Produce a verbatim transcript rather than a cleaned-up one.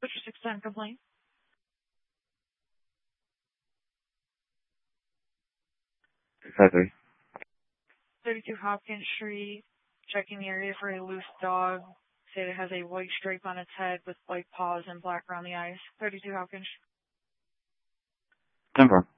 What's your six ten complaint? Exactly. thirty-two Hopkins Street, checking the area for a loose dog. Say it has a white stripe on its head with white paws and black around the eyes. thirty-two Hopkins. ten four.